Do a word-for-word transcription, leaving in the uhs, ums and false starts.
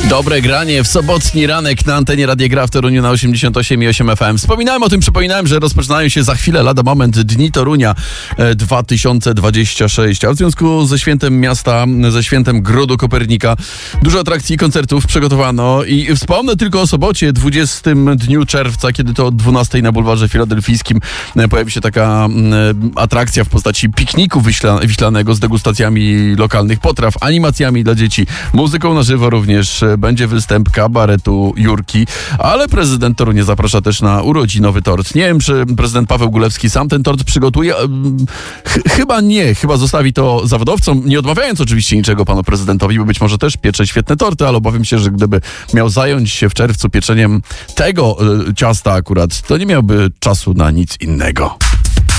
Dobre granie w sobotni ranek na antenie Radia Gra w Toruniu na osiemdziesiąt osiem i osiem F M. Wspominałem o tym, przypominałem, że rozpoczynają się za chwilę, lada moment, Dni Torunia dwa tysiące dwadzieścia sześć. A w związku ze świętem miasta, ze świętem Grodu Kopernika, dużo atrakcji i koncertów przygotowano i wspomnę tylko o sobocie, dwudziestego dniu czerwca, kiedy to o dwunastej na bulwarze filadelfijskim pojawi się taka atrakcja w postaci pikniku wiśla, wiślanego z degustacjami lokalnych potraw, animacjami dla dzieci, muzyką na żywo również. Będzie występ kabaretu Jurki, ale prezydent Torunia zaprasza też na urodzinowy tort. Nie wiem, czy prezydent Paweł Gulewski sam ten tort przygotuje. Ch- chyba nie, chyba zostawi to zawodowcom, nie odmawiając oczywiście niczego panu prezydentowi, bo być może też piecze świetne torty, ale obawiam się, że gdyby miał zająć się w czerwcu pieczeniem tego y, ciasta akurat, to nie miałby czasu na nic innego.